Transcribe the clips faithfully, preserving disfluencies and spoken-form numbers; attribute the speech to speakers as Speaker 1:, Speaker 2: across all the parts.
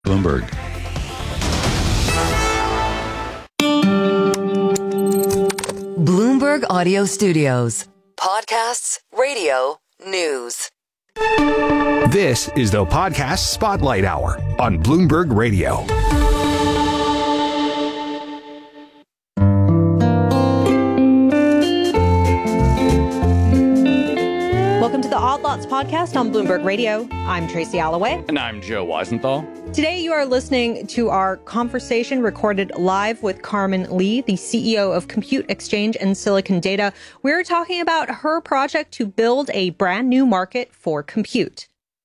Speaker 1: Bloomberg.
Speaker 2: Bloomberg Audio Studios. Podcasts, radio, news.
Speaker 3: This is the Podcast Spotlight Hour on Bloomberg Radio.
Speaker 4: Welcome to the Odd Lots podcast on Bloomberg Radio. I'm Tracy Alloway.
Speaker 5: And I'm Joe Weisenthal.
Speaker 4: Today you are listening to our conversation recorded live with Carmen Lee, the C E O of Compute Exchange and Silicon Data. We're talking about her project to build a brand new market for compute.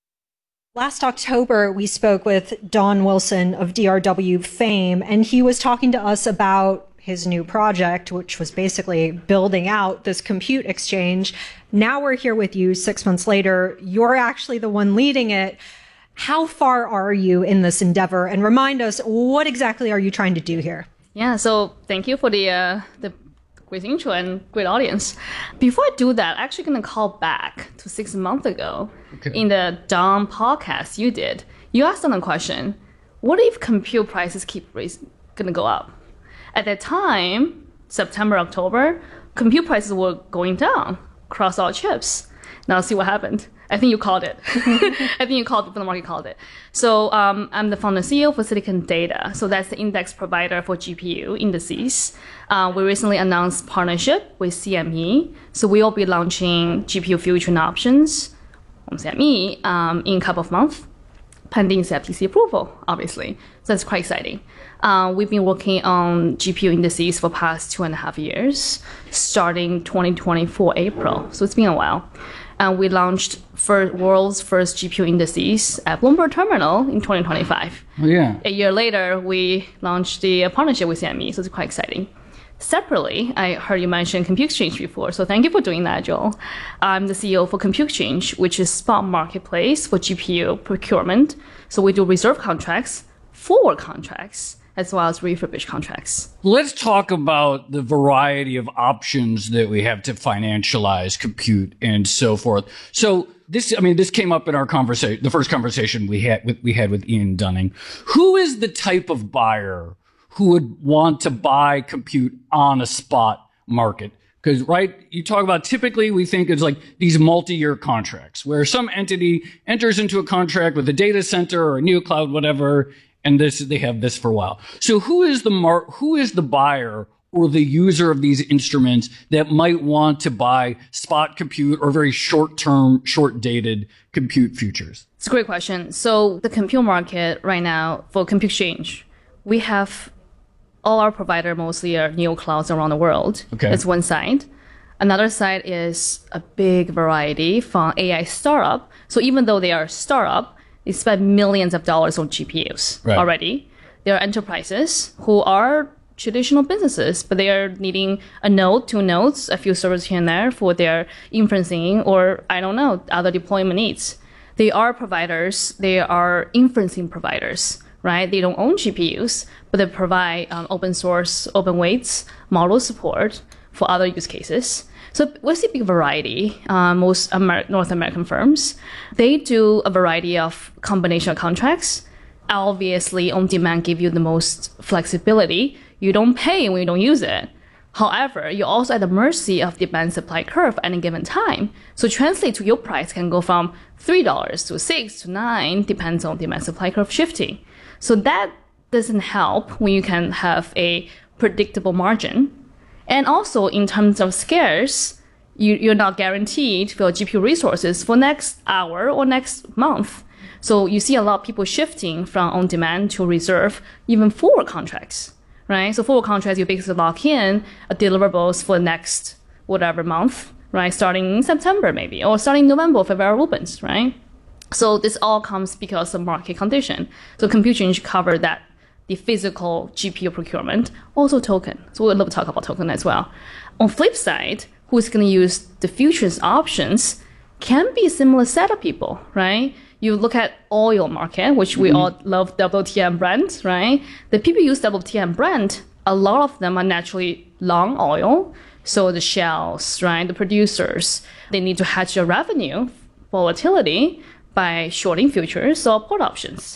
Speaker 4: Last October, we spoke with Don Wilson of D R W fame, and he was talking to us about his new project, which was basically building out this compute exchange. Now we're here with you six months later. You're actually the one leading it. How far are you in this endeavor? And remind us, what exactly are you trying to do here?
Speaker 6: Yeah, so thank you for the uh, the great intro and great audience. Before I do that, I'm actually going to call back to six months ago. Okay. In the Dawn podcast you did. You asked them a question, what if compute prices keep raising, going to go up? At that time, September, October, compute prices were going down across all chips. Now see what happened. I think you called it. I think you called it, the market called it. So um, I'm the founder and C E O for Silicon Data. So that's the index provider for G P U indices. Uh, we recently announced partnership with C M E. So we will be launching G P U future and options from C M E um, in a couple of months, pending C F T C approval, obviously. So that's quite exciting. Uh, we've been working on G P U indices for past two and a half years, starting twenty twenty-four April. So it's been a while. And we launched for world's first G P U indices at Bloomberg Terminal in twenty twenty-five.
Speaker 5: Oh, yeah.
Speaker 6: A year later, we launched the partnership with C M E, so it's quite exciting. Separately, I heard you mention Compute Exchange before, so thank you for doing that, Joel. I'm the C E O for Compute Exchange, which is spot marketplace for G P U procurement. So we do reserve contracts, forward contracts, as well as refurbished contracts.
Speaker 5: Let's talk about the variety of options that we have to financialize compute and so forth. So this, I mean, this came up in our conversation, the first conversation we had with, we had with Ian Dunning. Who is the type of buyer who would want to buy compute on a spot market? Because, right, you talk about typically we think it's like these multi-year contracts where some entity enters into a contract with a data center or a neocloud, whatever, and this they have this for a while. So who is the mar- who is the buyer or the user of these instruments that might want to buy spot compute or very short-term, short-dated compute futures?
Speaker 6: It's a great question. So the compute market right now for Compute Exchange, we have all our provider mostly are neoclouds around the world. Okay. That's one side. Another side is a big variety from A I startup. So even though they are startup, they spend millions of dollars on G P Us right. already. There are enterprises who are traditional businesses, but they are needing a node, two nodes, a few servers here and there for their inferencing or, I don't know, other deployment needs. They are providers. They are inferencing providers, right? They don't own G P Us, but they provide um, open source, open weights, model support for other use cases. So we see a big variety. Uh, most Amer- North American firms, they do a variety of combination of contracts. Obviously, on demand give you the most flexibility. You don't pay when you don't use it. However, you're also at the mercy of demand supply curve at any given time. So translate to your price can go from three dollars to six to nine, depends on demand supply curve shifting. So that doesn't help when you can have a predictable margin. And also, in terms of scarce, you, you're not guaranteed for G P U resources for next hour or next month. So you see a lot of people shifting from on-demand to reserve, even forward contracts, right? So forward contracts, you basically lock in a deliverables for next whatever month, right? Starting in September maybe, or starting November if February opens, right? So this all comes because of market condition. So Compute Exchange cover that, the physical G P U procurement, also token. So we'll love to talk about token as well. On flip side, who's going to use the futures options can be a similar set of people, right? You look at oil market, which we mm-hmm. all love W T I Brent, right? The people use W T I Brent, a lot of them are naturally long oil. So the shells, right, the producers, they need to hedge their revenue volatility by shorting futures or put options.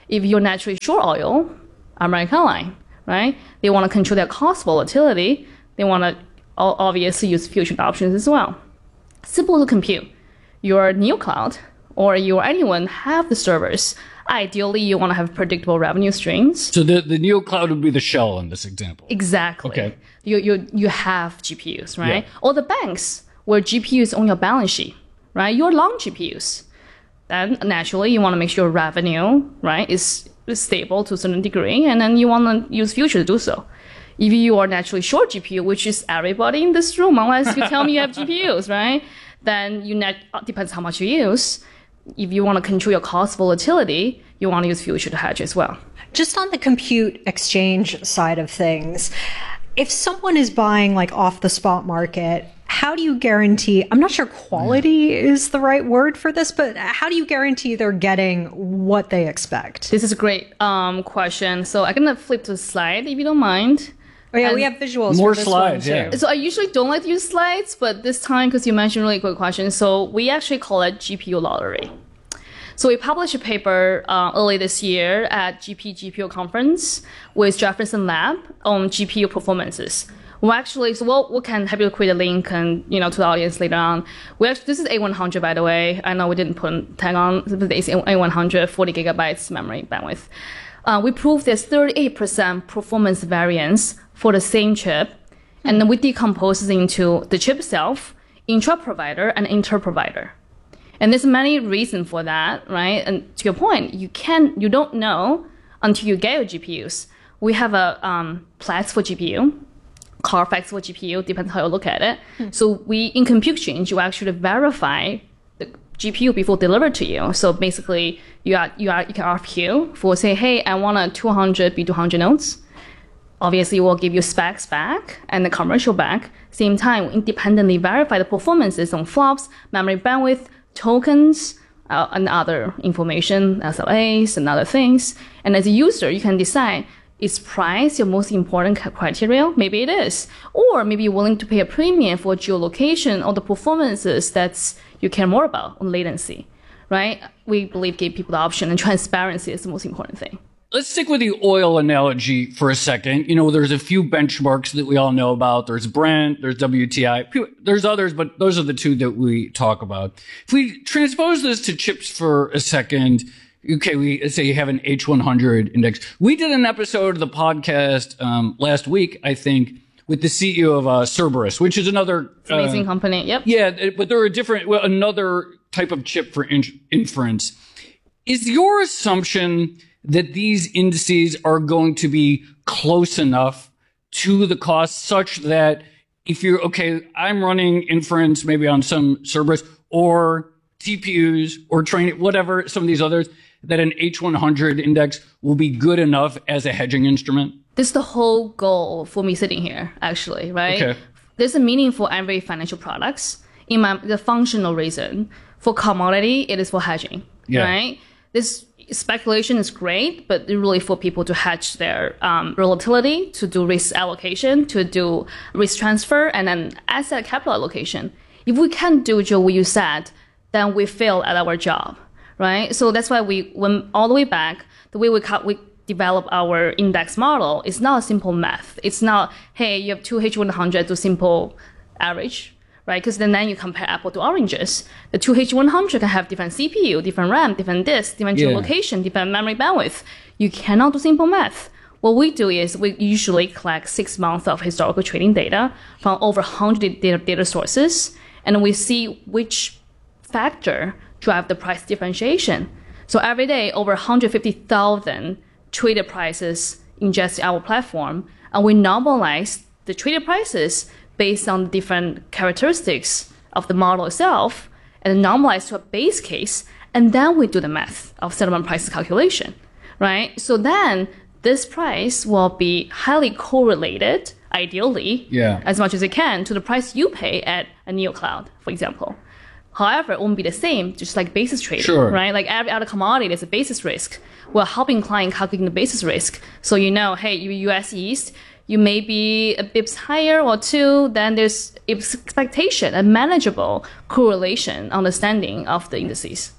Speaker 6: If you're naturally short oil, American Airlines, right? They want to control their cost volatility. They want to obviously use future options as well. Simple to compute. Your NeoCloud or your anyone have the servers. Ideally, you want to have predictable revenue streams.
Speaker 5: So the, the NeoCloud would be the shell in this example.
Speaker 6: Exactly.
Speaker 5: Okay.
Speaker 6: You you you have G P Us, right?
Speaker 5: Yeah.
Speaker 6: Or the banks where G P Us on your balance sheet, right? You're long G P Us. Then naturally, you want to make sure revenue, right, is, is stable to a certain degree, and then you want to use future to do so. If you are naturally short G P U, which is everybody in this room, unless you tell me you have G P Us, right? Then you net depends how much you use. If you want to control your cost volatility, you want to use future to hedge as well.
Speaker 4: Just on the compute exchange side of things, if someone is buying like off the spot market, how do you guarantee, I'm not sure quality is the right word for this, but how do you guarantee they're getting what they expect?
Speaker 6: This is a great um, question. So I'm going to flip to the slide if you don't mind.
Speaker 4: Oh yeah,
Speaker 6: and
Speaker 4: we have visuals.
Speaker 5: More
Speaker 4: for this
Speaker 5: slides,
Speaker 4: one too.
Speaker 5: yeah.
Speaker 6: So I usually don't like to use slides, but this time, because you mentioned really good question, so we actually call it G P U lottery. So we published a paper uh, early this year at G P G P U conference with Jefferson Lab on G P U performances. We actually, so we'll, we can happy to create a link and you know to the audience later on. We actually, this is A one hundred by the way. I know we didn't put a tag on, but it's A one hundred, forty gigabytes memory bandwidth. Uh, we proved there's thirty-eight percent performance variance for the same chip, and then we decompose it into the chip itself, intra-provider, and inter-provider. And there's many reasons for that, right? And to your point, you can you don't know until you get your G P Us. We have a um, Platts for G P U, Carfax for G P U, depends how you look at it. Hmm. So we in Compute Exchange, you actually verify the G P U before delivered to you. So basically, you are you are you can R F Q for say, hey, I want a two hundred B two hundred nodes. Obviously, we'll give you specs back and the commercial back. Same time, we independently verify the performances on flops, memory bandwidth, tokens, uh, and other information, S L As and other things. And as a user, you can decide, is price your most important criteria? Maybe it is. Or maybe you're willing to pay a premium for geolocation or the performances that's you care more about on latency, right? We believe give people the option, and transparency is the most important thing.
Speaker 5: Let's stick with the oil analogy for a second. You know, there's a few benchmarks that we all know about. There's Brent, there's W T I, there's others, but those are the two that we talk about. If we transpose this to chips for a second, okay, we let's say you have an H one hundred index. We did an episode of the podcast um, last week, I think, with the C E O of uh, Cerberus, which is another
Speaker 6: it's an amazing
Speaker 5: uh,
Speaker 6: company. Yep.
Speaker 5: Yeah, but there are different, well, another type of chip for in- inference. Is your assumption that these indices are going to be close enough to the cost such that if you're, okay, I'm running inference maybe on some Cerberus or T P Us or training, whatever, some of these others, that an H one hundred index will be good enough as a hedging instrument?
Speaker 6: This is the whole goal for me sitting here, actually, right?
Speaker 5: Okay.
Speaker 6: There's a meaning for every financial products. In my, the functional reason, for commodity, it is for hedging,
Speaker 5: yeah.
Speaker 6: right? This speculation is great, but really for people to hedge their um, volatility, to do risk allocation, to do risk transfer, and then asset capital allocation. If we can't do, Joe, what you said, then we fail at our job, right? So that's why we went all the way back. The way we cut, we develop our index model is not a simple math. It's not, hey, you have two H one hundred to simple average, right? Because then, then you compare apple to oranges. The two H one hundred can have different C P U, different RAM, different disk, different
Speaker 5: yeah.
Speaker 6: geolocation, different memory bandwidth. You cannot do simple math. What we do is we usually collect six months of historical trading data from over one hundred data, data sources, and we see which factor drive the price differentiation. So every day, over one hundred fifty thousand traded prices ingest our platform, and we normalize the traded prices based on the different characteristics of the model itself, and normalize to a base case, and then we do the math of settlement price calculation, right? So then this price will be highly correlated, ideally,
Speaker 5: yeah.
Speaker 6: as much as it can, to the price you pay at a NeoCloud, for example. However, it won't be the same, just like basis trading,
Speaker 5: sure.
Speaker 6: right? Like every other commodity, there's a basis risk. We're helping client calculating the basis risk. So you know, hey, you U S East, you may be a bips higher or two, then there's expectation, a manageable correlation, understanding of the indices.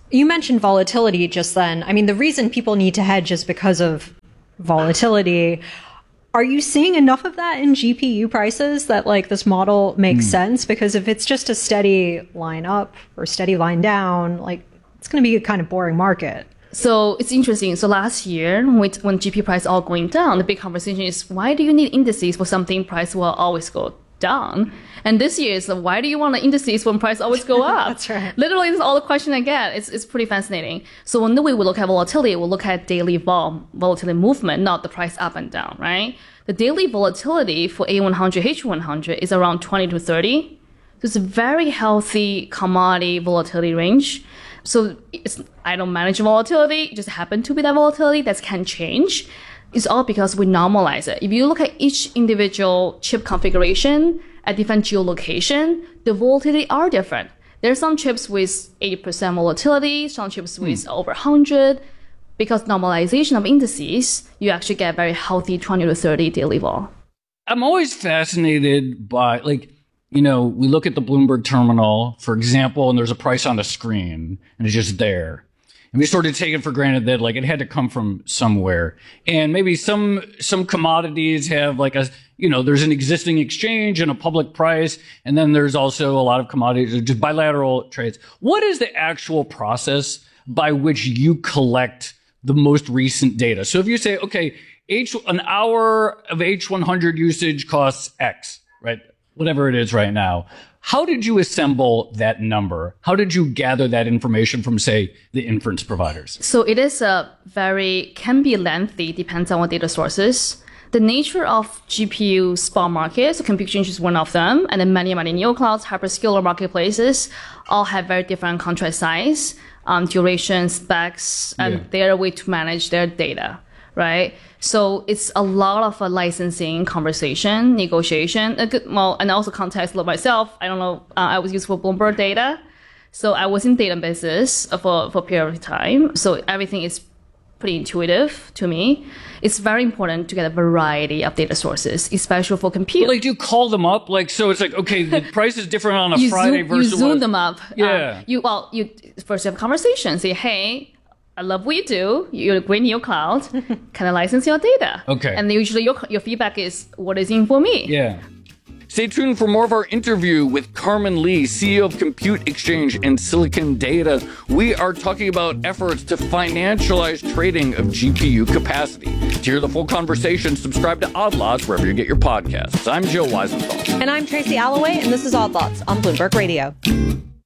Speaker 4: You mentioned volatility just then. I mean, the reason people need to hedge is because of volatility. Are you seeing enough of that in G P U prices that like this model makes mm. sense? Because if it's just a steady line up or steady line down, like it's going to be a kind of boring market.
Speaker 6: So it's interesting. So last year, when, when G P U price all going down, the big conversation is, why do you need indices for something price will always go down? And this year is, why do you want the indices when price always go up?
Speaker 4: That's right.
Speaker 6: Literally, this is all the question I get. It's, it's pretty fascinating. So when we look at volatility, we'll look at daily vol, volatility movement, not the price up and down, right? The daily volatility for A one hundred, H one hundred is around twenty to thirty. So it's a very healthy commodity volatility range. So it's, I don't manage volatility. It just happen to be that volatility that can change. It's all because we normalize it. If you look at each individual chip configuration at different geolocation, the volatility are different. There are some chips with eighty percent volatility, some chips with mm. over one hundred. Because normalization of indices, you actually get very healthy twenty to thirty daily vol.
Speaker 5: I'm always fascinated by, like, you know, we look at the Bloomberg terminal, for example, and there's a price on the screen, and it's just there. And we sort of take it for granted that, like, it had to come from somewhere. And maybe some some commodities have, like, a, you know, there's an existing exchange and a public price, and then there's also a lot of commodities, just bilateral trades. What is the actual process by which you collect the most recent data? So if you say, okay, H, an hour of H one hundred usage costs X, right? Whatever it is right now. How did you assemble that number? How did you gather that information from, say, the inference providers?
Speaker 6: So it is a very, can be lengthy, depends on what data sources. The nature of G P U spot markets, so Compute Exchange is one of them, and then many, many neoclouds, hyperscaler marketplaces all have very different contract size, um, duration, specs, and yeah. their way to manage their data, right? So it's a lot of a licensing conversation, negotiation, a good, well, and also context of myself. I don't know, uh, I was used for Bloomberg data. So I was in data business for, for a period of time. So everything is pretty intuitive to me. It's very important to get a variety of data sources, especially for compute.
Speaker 5: Like, do you call them up? Like, so it's like, okay, the price is different on a
Speaker 6: you
Speaker 5: Friday
Speaker 6: zoom,
Speaker 5: versus
Speaker 6: you zoom
Speaker 5: what?
Speaker 6: them up.
Speaker 5: Yeah.
Speaker 6: Um, you well, you first have a conversation. Say, hey, I love what you do. You're a great neocloud. Can I license your data?
Speaker 5: Okay.
Speaker 6: And usually your your feedback is, what is in for me?
Speaker 5: Yeah. Stay tuned for more of our interview with Carmen Lee, C E O of Compute Exchange and Silicon Data. We are talking about efforts to financialize trading of G P U capacity. To hear the full conversation, subscribe to Odd Lots wherever you get your podcasts. I'm Joe Weisenthal.
Speaker 4: And I'm Tracy Alloway, and this is Odd Lots on Bloomberg Radio.